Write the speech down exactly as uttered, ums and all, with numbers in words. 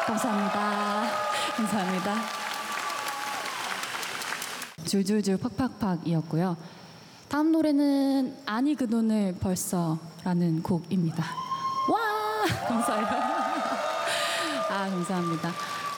감사합니다. 감사합니다. 줄줄줄 팍팍팍이었고요. 다음 노래는 아니 그 돈을 벌써라는 곡입니다. 와 감사해요. 아 감사합니다.